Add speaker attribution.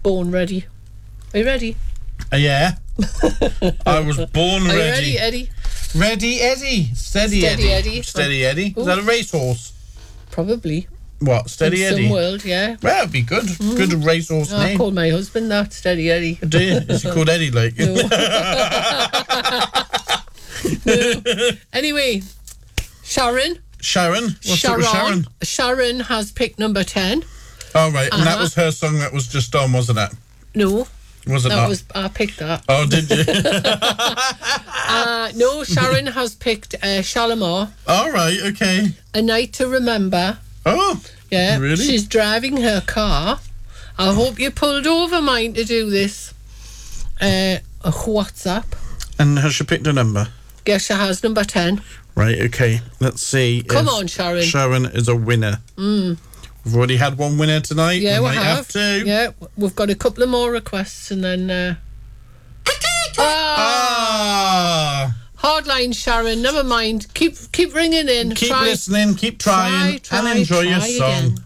Speaker 1: born ready. Are you ready?
Speaker 2: Yeah. I was born
Speaker 1: Are you
Speaker 2: ready.
Speaker 1: ready, Eddie?
Speaker 2: Ready, Eddie. Steady Eddie.
Speaker 1: Eddie.
Speaker 2: Steady Eddie. Is that a racehorse?
Speaker 1: Probably.
Speaker 2: What? Steady
Speaker 1: In
Speaker 2: Eddie?
Speaker 1: some world, yeah.
Speaker 2: Well, that'd be good. Good racehorse
Speaker 1: I
Speaker 2: name.
Speaker 1: called my husband that, Steady Eddie.
Speaker 2: Do you? Is he called Eddie, like?
Speaker 1: No. Anyway, Sharon.
Speaker 2: Sharon? What's up with Sharon?
Speaker 1: Sharon has picked number 10.
Speaker 2: Oh, right. And that was her song that was just on, wasn't it?
Speaker 1: No.
Speaker 2: Was it not?
Speaker 1: I picked that.
Speaker 2: Oh, did you?
Speaker 1: No, Sharon has picked Shalimar.
Speaker 2: All right, okay.
Speaker 1: A Night to Remember.
Speaker 2: Oh,
Speaker 1: Yeah.
Speaker 2: really?
Speaker 1: She's driving her car. I hope you pulled over mine to do this. A WhatsApp.
Speaker 2: And has she picked a number?
Speaker 1: Yes, she has number 10.
Speaker 2: Right, okay. Let's see.
Speaker 1: Come
Speaker 2: if
Speaker 1: on, Sharon.
Speaker 2: Sharon is a winner. We've already had one winner tonight.
Speaker 1: Yeah, we
Speaker 2: might have two.
Speaker 1: Yeah, we've got a couple of more requests and then... Hardline, Sharon, never mind. Keep ringing in.
Speaker 2: Keep listening, keep trying,
Speaker 1: try
Speaker 2: and enjoy your
Speaker 1: again.
Speaker 2: song.